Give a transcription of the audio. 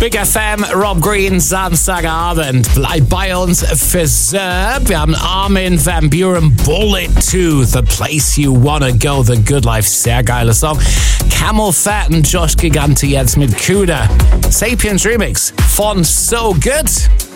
Big FM, Rob Green, Samstagabend. Bleib bei uns für Serb. Wir haben Armin van Buuren, Bullet 2, The Place You Wanna Go, The Good Life. Sehr geiler Song. Camel Fat und Josh Gigante jetzt mit Cuda. Sapiens Remix von So Good.